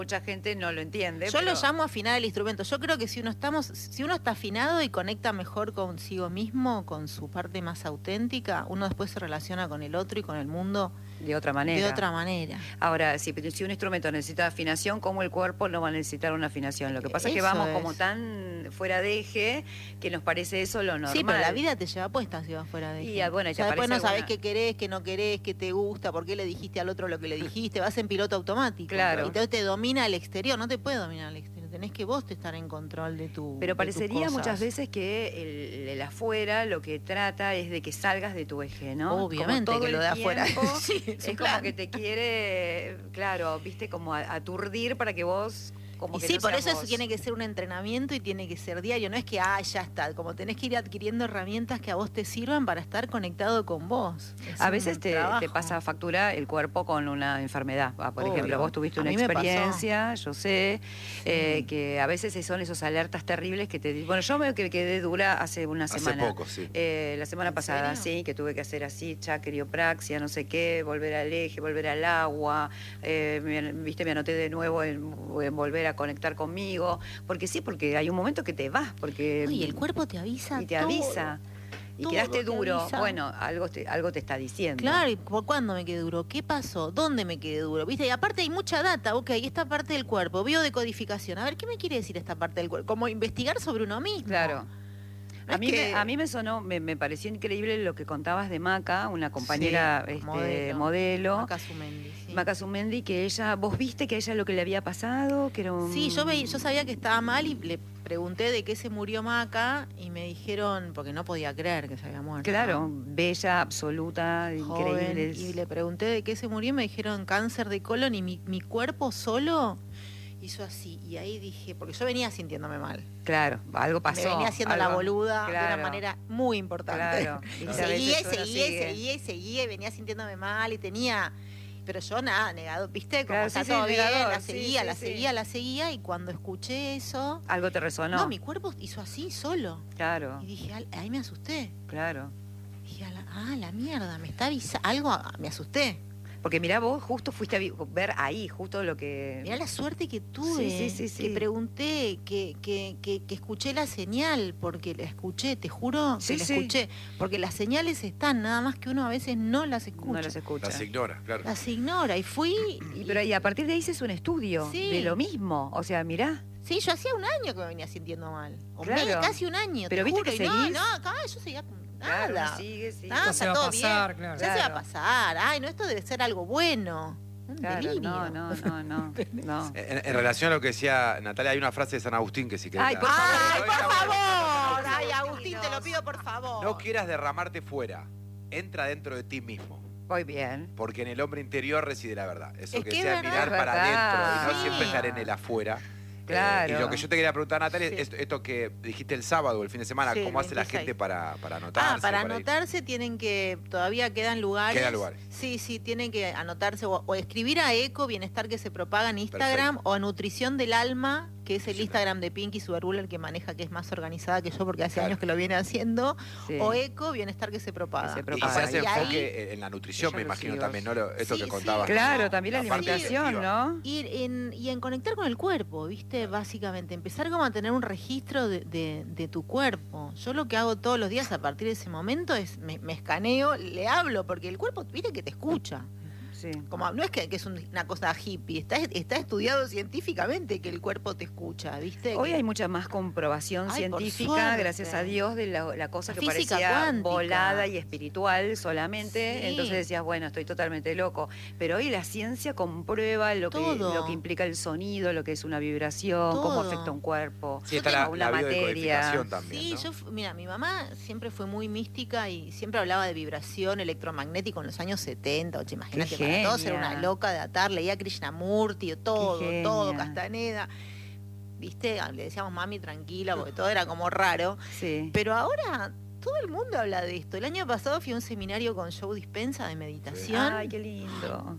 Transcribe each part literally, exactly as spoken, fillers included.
mucha gente no lo entiende. Yo pero... lo llamo afinar el instrumento. Yo creo que si uno estamos, si uno está afinado y conecta mejor consigo mismo, con su parte más auténtica, uno después se relaciona con el otro y con el mundo de otra manera. De otra manera. Ahora, si, si un instrumento necesita afinación, ¿cómo el cuerpo no va a necesitar una afinación? Lo que pasa eso es que vamos es. como tan fuera de eje que nos parece eso lo normal. Sí, pero la vida te lleva puesta si vas fuera de eje. Y, bueno, y o sea, después no alguna... sabés qué querés, qué no querés, qué te gusta, por qué le dijiste al otro lo que le dijiste. Vas en piloto automático. Claro. Y entonces te domina el exterior. No te puede dominar el exterior. Tenés que vos estar en control de tu Pero parecería de muchas veces que el, el afuera lo que trata es de que salgas de tu eje, ¿no? Obviamente como todo que lo de afuera sí, es como plan. que te quiere, claro, viste, como aturdir para que vos... Como y que sí, no por eso, vos. eso tiene que ser un entrenamiento y tiene que ser diario. No es que, ah, ya está. Como tenés que ir adquiriendo herramientas que a vos te sirvan para estar conectado con vos. Es a veces te, te pasa factura el cuerpo con una enfermedad. Por Obvio. ejemplo, vos tuviste una experiencia, yo sé, sí. eh, que a veces son esos alertas terribles que te... Bueno, yo me quedé dura hace una semana. Hace poco, sí. Eh, la semana pasada, serio? sí, que tuve que hacer así, criopraxia, no sé qué, volver al eje, volver al agua. Eh, me, viste, me anoté de nuevo en, en volver a conectar conmigo, porque sí, porque hay un momento que te vas, porque... Y el cuerpo te avisa Y te todo, avisa. Y quedaste duro, bueno, algo te, algo te está diciendo. Claro, ¿y por cuándo me quedé duro? ¿Qué pasó? ¿Dónde me quedé duro? ¿Viste? Y aparte hay mucha data, ok, esta parte del cuerpo, biodecodificación. A ver, ¿qué me quiere decir esta parte del cuerpo? Como investigar sobre uno mismo. Claro. A mí, que... me, a mí me sonó, me, me pareció increíble lo que contabas de Maca, una compañera sí, este, modelo. modelo. Maca Sumendi, sí. Maca Sumendi, que ella, ¿vos viste que a ella lo que le había pasado? Que era un... Sí, yo, veí, yo sabía que estaba mal y le pregunté de qué se murió Maca y me dijeron, porque no podía creer que se había muerto. Claro, ¿no? Bella, absoluta, joven, increíble. Y le pregunté de qué se murió y me dijeron cáncer de colon y mi, mi cuerpo solo... hizo así, y ahí dije, porque yo venía sintiéndome mal. Claro, algo pasó. Me venía haciendo algo, la boluda claro, de una manera muy importante. Claro. Y claro. seguía, y seguía, y seguía, y seguía, y venía sintiéndome mal, y tenía... Pero yo nada, negado, ¿viste? Como claro, está sí, todo sí, bien, negador, la seguía, sí, la sí, seguía, sí. la seguía, y cuando escuché eso... Algo te resonó. No, mi cuerpo hizo así, solo. Claro. Y dije, ahí me asusté. Claro. Y dije, ah, la mierda, me está avisando, algo, me asusté. Porque mirá, vos justo fuiste a ver ahí, justo lo que... Mirá la suerte que tuve, sí, sí, sí, sí. que pregunté, que, que, que, que escuché la señal, porque la escuché, te juro que sí, la sí. escuché. Porque las señales están, nada más que uno a veces no las escucha. No las escucha. Las ignora, claro. Las ignora, y fui... Y, pero y a partir de ahí hice un estudio sí. de lo mismo, o sea, mirá. Sí, yo hacía un año que me venía sintiendo mal. O claro. medio, casi un año, pero te viste juro, que y no, seguís. no, acá yo seguía con nada. Claro, sigue, sigue. Nada, ya se va todo a pasar, bien. claro. Ya claro. se va a pasar. Ay, no, esto debe ser algo bueno. Un claro, delirio. no, no, no, no. no. En, en relación a lo que decía Natalia, hay una frase de San Agustín que si querés... Ay, por la- favor. Ay, por Está bueno. favor. Ay, Agustín, te lo pido por favor. No quieras derramarte fuera, entra dentro de ti mismo. Muy bien. Porque en el hombre interior reside la verdad. Eso Es que, que sea es mirar verdad. para adentro y no Sí. siempre estar en el afuera. Claro. Eh, y lo que yo te quería preguntar, Natalia, Sí. es esto, esto que dijiste el sábado, el fin de semana, Sí, ¿cómo el hace la veintiséis. gente para, para anotarse? Ah, para ir? anotarse tienen que, todavía quedan lugares. Quedan lugares. Sí, sí, tienen que anotarse o, o escribir a Eco, Bienestar que se propaga en Instagram, Perfecto. o a Nutrición del Alma, que es el Sí. Instagram de Pinky Suberula, el que maneja, que es más organizada que yo porque hace Claro. años que lo viene haciendo, Sí. o Eco, Bienestar que se propaga. Que se Y propaga. se hace Y ahí- enfoque en la nutrición, Yo me lo imagino sigo. también, ¿no? Lo- Esto Sí, que sí. contabas. Claro, también la La parte alimentación, nutritiva. ¿no? Ir en, y en conectar con el cuerpo, ¿viste? Básicamente, empezar como a tener un registro de, de- de tu cuerpo. Yo lo que hago todos los días a partir de ese momento es, me, me escaneo, le hablo, porque el cuerpo, viste que te escucha. Sí. Como, no es que, que es un- una cosa hippie, está, está estudiado científicamente que el cuerpo te escucha, ¿viste? Hoy Que- hay mucha más comprobación Ay, por científica, suerte. gracias a Dios, de la, la cosa La que física parecía cuántica. volada y espiritual solamente. Sí. Entonces decías, bueno, estoy totalmente loco. Pero hoy la ciencia comprueba lo que, Todo. lo que implica el sonido, lo que es una vibración, cómo Todo. afecta un cuerpo, Sí, Yo está tengo la, una la materia. biodecodificación también, Sí, ¿no? yo, fu- mira, mi mamá siempre fue muy mística y siempre hablaba de vibración electromagnética en los años setenta, ocho, imagínate, Qué para todos era genia. una loca de atar, leía Krishnamurti, todo, Qué todo, genia. Castaneda, viste, le decíamos mami tranquila porque todo era como raro, Sí. pero ahora todo el mundo habla de esto. El año pasado fui a un seminario con Joe Dispensa de meditación. Ay, qué lindo.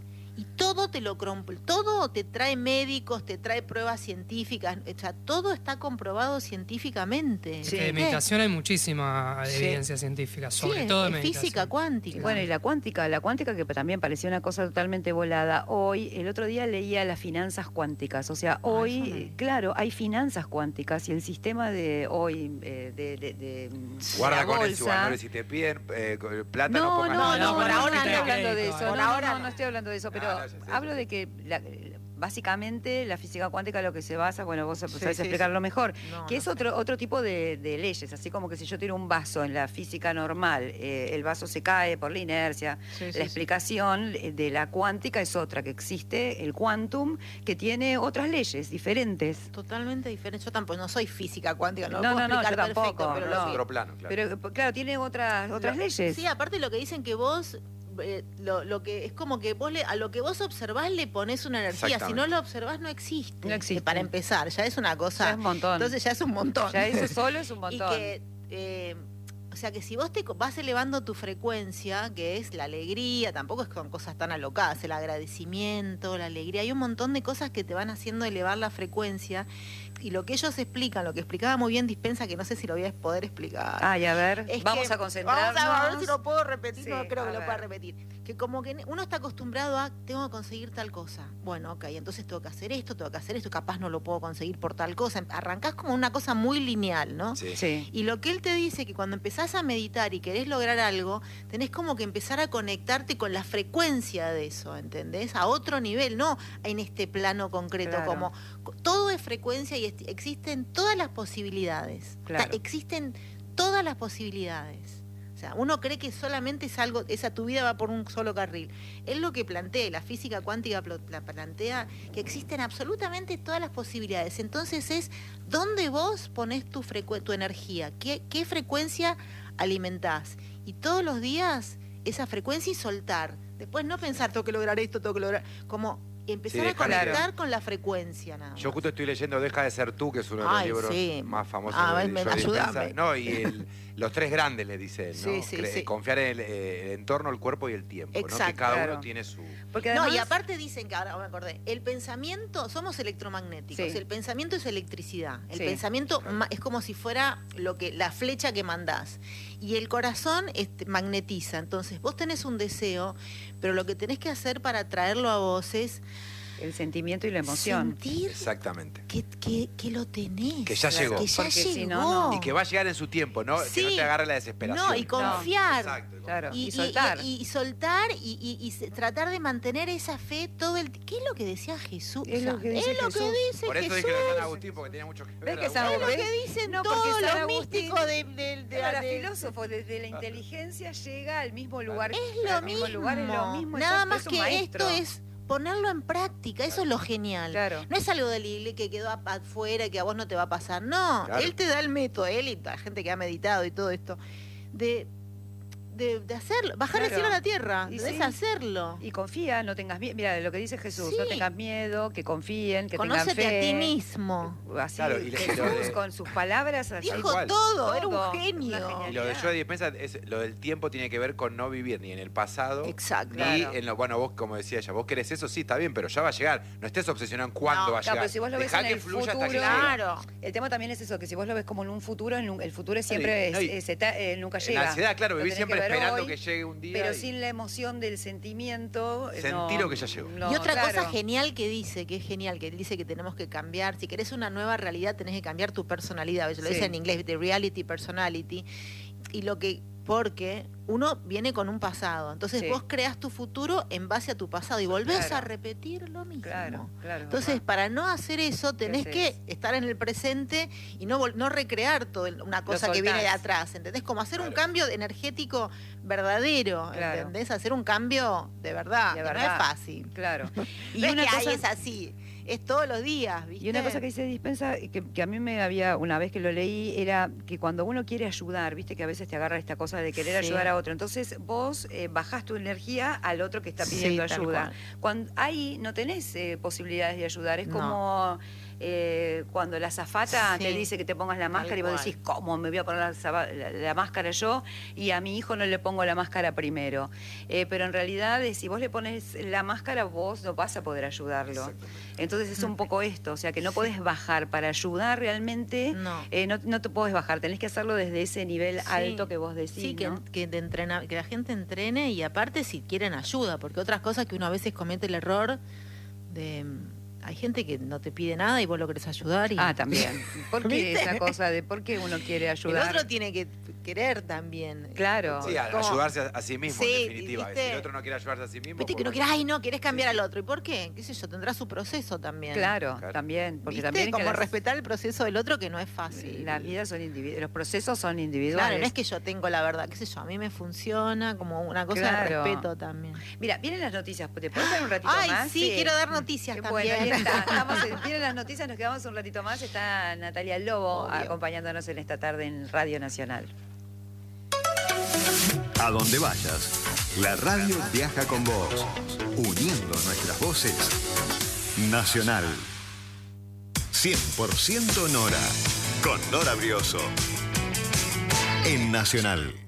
Y todo te lo todo te trae médicos, te trae pruebas científicas, o sea, todo está comprobado científicamente. Sí. De meditación hay muchísima sí. evidencia científica, sobre sí, todo de es meditación. física cuántica. Bueno, y la cuántica, la cuántica que también parecía una cosa totalmente volada. Hoy, el otro día leía las finanzas cuánticas, o sea, hoy, eso no. claro, hay finanzas cuánticas y el sistema de hoy eh, de, de, de Guarda la con bolsa, eso, Manuel, si te piden eh, plata, no, no, pongas no, nada. no, por no, ahora no estoy no. hablando de eso, Por no, no, ahora no, no. no estoy hablando de eso, pero No, no, ya sé, hablo ya sé. de que la- básicamente la física cuántica lo que se basa, bueno, vos sabés Sí, sí, explicarlo sí. mejor, No, que no es sé. otro otro tipo de, de leyes, así como que si yo tiro un vaso en la física normal, eh, el vaso se cae por la inercia, Sí, sí, la explicación de la cuántica es otra, que existe el quantum, que tiene otras leyes diferentes. Totalmente diferente. Yo tampoco no soy física cuántica, no, No, lo puedo no, no, explicar yo perfecto, tampoco, pero No, lo es no. otro plano, claro. Pero claro, tiene otras otras Lo- leyes. Sí, aparte lo que dicen que vos, eh, lo, lo que es como que vos le, a lo que vos observás le ponés una energía. Si Exactamente. no lo observás no existe. No existe. Eh, Para empezar, ya es una cosa. Ya es un montón. Entonces ya es un montón. Ya eso solo es un Y montón. que, eh, o sea que si vos te co- vas elevando tu frecuencia, que es la alegría, tampoco es con cosas tan alocadas, el agradecimiento, la alegría, hay un montón de cosas que te van haciendo elevar la frecuencia. Y lo que ellos explican, lo que explicaba muy bien Dispensa, que no sé si lo voy a poder explicar. Ay, a ver, Es vamos que- a concentrarnos. Vamos a ver si lo puedo repetir, Sí, no creo a que lo ver. pueda repetir. Que como que uno está acostumbrado a, tengo que conseguir tal cosa. Bueno, ok, entonces tengo que hacer esto, tengo que hacer esto, capaz no lo puedo conseguir por tal cosa. Arrancás como una cosa muy lineal, ¿no? Sí. Sí. Y lo que él te dice, que cuando empezás a meditar y querés lograr algo, tenés como que empezar a conectarte con la frecuencia de eso, ¿entendés? A otro nivel, no en este plano concreto, Claro. como todo es frecuencia y est- existen todas las posibilidades. Claro. O sea, existen todas las posibilidades. O sea, uno cree que solamente es algo, esa tu vida va por un solo carril. Él lo que plantea, la física cuántica plo- la plantea, que existen absolutamente todas las posibilidades. Entonces es dónde vos ponés tu, frecu- tu energía, qué, qué frecuencia alimentás. Y todos los días esa frecuencia y soltar. Después no pensar, tengo que lograr esto, tengo que lograr... Como empezar Sí, a dejar- conectar con la frecuencia nada Yo más. justo estoy leyendo Deja de ser tú, que es uno de los Ay, libros sí. más famosos Ah, de me- Joe Dispenza. ayúdame. No, y el- los tres grandes le dice él, ¿no? Sí, sí, Cre- sí. Confiar en el, eh, el entorno, el cuerpo y el tiempo, ¿no? Que Exacto. cada Claro. uno tiene su... Porque No, además, y aparte dicen que, ahora me acordé, el pensamiento, somos electromagnéticos, Sí. el pensamiento es electricidad, el Sí. pensamiento ma- es como si fuera lo que la flecha que mandás, y el corazón este, magnetiza, entonces vos tenés un deseo, pero lo que tenés que hacer para traerlo a vos es el sentimiento y la emoción. sentir Exactamente. que, que, que lo tenés, Que ya llegó. que ya Porque llegó. si no, no. Y que va a llegar en su tiempo, ¿no? Que no Sí. te agarre la desesperación. No, y confiar. Exacto. Claro. Y, Y y- soltar. y- y soltar y, y- y se- tratar de mantener esa fe todo el ¿Qué es lo que decía Jesús? Es lo que dice es lo que Jesús. dice Por eso Jesús. dije a San Agustín, porque tenía mucho que ver. ¿Ves que Agustín. San Es lo Agustín? que dicen No, porque todos San los Agustín místicos de, de, de- Era de- filósofo, desde la inteligencia llega al mismo lugar. Es lo al mismo mismo. lugar, es lo mismo. Nada exacto, más es un que maestro. esto es ponerlo en práctica, eso es lo genial. Claro. No es algo del iglesia que quedó a- afuera y que a vos no te va a pasar. No, Claro. él te da el método, él y la gente que ha meditado y todo esto, de, de, de hacerlo, bajar el Claro. cielo a la tierra, Y es sí. hacerlo. Y confía, no tengas miedo. Mira, lo que dice Jesús, Sí. no tengas miedo, que confíen, que tengan Conócete fe. a ti mismo. Así, Claro, y le- Jesús lo de- con sus palabras así. Dijo cual. todo, era Todo, un una genio. genialidad. Y lo de Joe Dispenza, es, lo del tiempo tiene que ver con no vivir ni en el pasado, Exacto. ni Claro. en lo... Bueno, vos, como decía ella, vos querés eso, sí, está bien, pero ya va a llegar. No estés obsesionado en cuándo No, va a claro, llegar. pero si vos lo ves Dejá en que el fluya hasta que futuro, llegue. Claro. El tema también es eso, que si vos lo ves como en un futuro, en un- el futuro es Claro, siempre y- no, es- y- es eta- eh, nunca En llega. la ansiedad, claro, Lo vivir tenés siempre que ver esperando hoy, que llegue un día. Pero y- sin la emoción del sentimiento. eh, Sentí no- lo que ya llegó. no, y otra claro. cosa genial que dice, que es genial, que él dice que tenemos que cambiar, si querés una nueva realidad tenés que cambiar tu personalidad, yo lo Sí. dice en inglés, de reality, personality, y lo que, porque uno viene con un pasado, entonces Sí. vos creas tu futuro en base a tu pasado y volvés Claro. a repetir lo mismo. Claro, claro. Entonces, ajá. para no hacer eso, tenés que haces? estar en el presente y no, vol- no recrear todo el- una cosa que viene de soltás. atrás, ¿entendés? Como hacer un Claro. cambio energético verdadero, Claro. ¿entendés? Hacer un cambio de verdad, De que no verdad. es fácil. Claro. Y Y no es una que cosa- ahí es así, es todos los días, ¿viste? Y una cosa que dice Dispensa, que, que a mí me había, una vez que lo leí, era que cuando uno quiere ayudar, viste que a veces te agarra esta cosa de querer Sí. ayudar a otro, entonces vos eh, bajás tu energía al otro que está Sí, pidiendo tal ayuda. cual. Cuando ahí no tenés eh, posibilidades de ayudar, es No. como eh, cuando la azafata Sí. te dice que te pongas la Tal máscara y vos cual. decís, ¿cómo me voy a poner la, zaba- la- la máscara yo? Y a mi hijo no le pongo la máscara primero. Eh, pero en realidad, eh, si vos le pones la máscara, vos no vas a poder ayudarlo. Entonces es un poco esto, o sea que no podés bajar. Para ayudar realmente, No. eh, no, no te podés bajar, tenés que hacerlo desde ese nivel Sí. alto que vos decís. Sí, que, ¿no? que, te entrena, que la gente entrene y aparte si quieren ayuda, porque otras cosas que uno a veces comete el error de... Hay gente que no te pide nada y vos lo querés ayudar. Y... Ah, también. ¿Por qué ¿Viste? esa cosa de por qué uno quiere El ayudar? otro tiene que querer también. Claro. Sí, a- ¿Cómo? ayudarse a, a sí mismo, Sí, en definitiva. ¿viste? Si el otro no quiere ayudarse a sí mismo... Viste que pues no bueno. quieres, ay no, querés cambiar Sí, sí. al otro. ¿Y por qué? ¿Qué sé yo? Tendrá su proceso también. Claro, Claro. también. Porque ¿Viste? también que Como las, respetar el proceso del otro que no es fácil. las vidas son individuales, los procesos son individuales. Claro, no es que yo tengo la verdad, qué sé yo, a mí me funciona como una cosa Claro. de respeto también. Mira, vienen las noticias, ¿te puedes dar un ratito Ay, más? sí, quiero dar noticias Qué también. Bueno, ahí está. Estamos en- vienen las noticias, nos quedamos un ratito más. Está Natalia Lobo Obvio. acompañándonos en esta tarde en Radio Nacional. A donde vayas, la radio viaja con vos, uniendo nuestras voces. Nacional. cien por ciento Nora, con Nora Brioso. En Nacional.